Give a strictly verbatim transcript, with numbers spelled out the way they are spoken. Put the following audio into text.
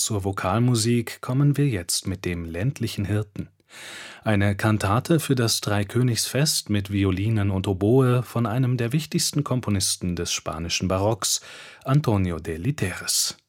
zur Vokalmusik kommen wir jetzt mit dem ländlichen Hirten. Eine Kantate für das Dreikönigsfest mit Violinen und Oboe von einem der wichtigsten Komponisten des spanischen Barocks, Antonio de Literes.